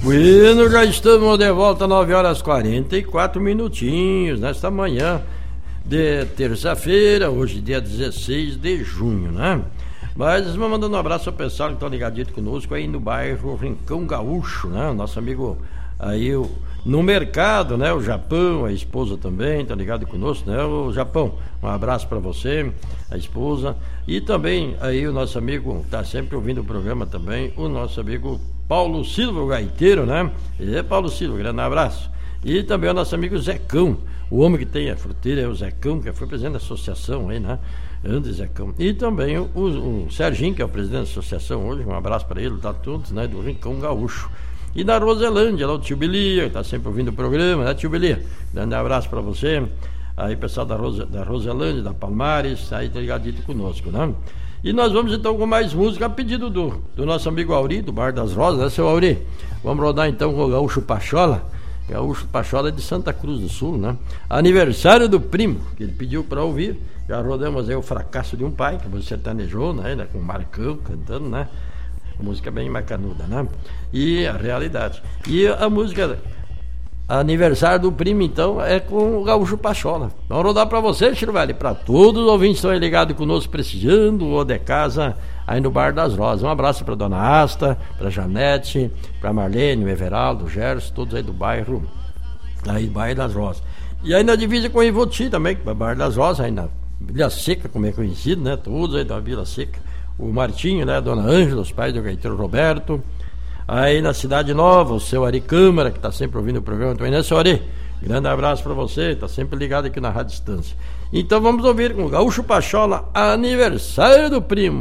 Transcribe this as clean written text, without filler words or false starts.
Bueno, já estamos de volta, 9 horas 44 minutinhos, nesta manhã de terça-feira, hoje dia 16 de junho, né? Mas vamos mandando um abraço ao pessoal que estão ligadinho conosco aí no bairro Rincão Gaúcho, né? Nosso amigo aí no mercado, né? O Japão, a esposa também, tá ligado conosco, né? O Japão, um abraço para você, a esposa, e também aí o nosso amigo, tá sempre ouvindo o programa também, o nosso amigo Paulo Silva, o gaiteiro, né? Paulo Silva, grande abraço. E também o nosso amigo Zecão, o homem que tem a fruteira, é o Zecão, que foi presidente da associação aí, né? Antes Zecão. E também o Serginho, que é o presidente da associação hoje, um abraço para ele, tá todos, né? Do Rincão Gaúcho. E da Roselândia, lá o tio Belia, que tá sempre ouvindo o programa, né, tio Belia? Grande abraço para você. Aí, pessoal da Roselândia, da Palmares, aí tá ligadito conosco, né? E nós vamos então com mais música a pedido do nosso amigo Auri, do Bar das Rosas, né, seu Auri? Vamos rodar então com o Gaúcho Pachola. Gaúcho Pachola é de Santa Cruz do Sul, né? Aniversário do primo, que ele pediu para ouvir. Já rodamos aí o Fracasso de um Pai, que você sertanejou, né? Com o Marcão cantando, né? A música bem macanuda, né? E a realidade. E a música Aniversário do Primo, então, é com o Gaúcho Pachola. Vamos rodar pra você, Chico Velho, pra todos os ouvintes que estão aí ligados conosco, prestigiando o de casa aí no Bar das Rosas. Um abraço pra Dona Asta, pra Janete, pra Marlene, o Everaldo, o Gerson, todos aí do bairro, aí do Bairro das Rosas. E aí na divisa com o Ivoti também, que é o Bar das Rosas, aí na Vila Seca, como é conhecido, né? Todos aí da Vila Seca. O Martinho, né? A Dona Ângela, os pais do gaiteiro Roberto. Aí na Cidade Nova, o seu Ari Câmara, que está sempre ouvindo o programa também, né, seu Ari? Grande abraço para você, está sempre ligado aqui na Rádio Distância. Então vamos ouvir com o Gaúcho Pachola, Aniversário do Primo.